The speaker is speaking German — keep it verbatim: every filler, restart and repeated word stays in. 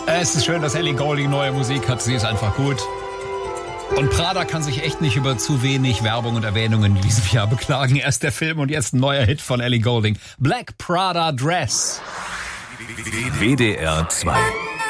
Es ist schön, dass Ellie Goulding neue Musik hat. Sie ist einfach gut. Und Prada kann sich echt nicht über zu wenig Werbung und Erwähnungen in diesem Jahr beklagen. Erst der Film und jetzt ein neuer Hit von Ellie Goulding. Black Prada Dress. W D R zwei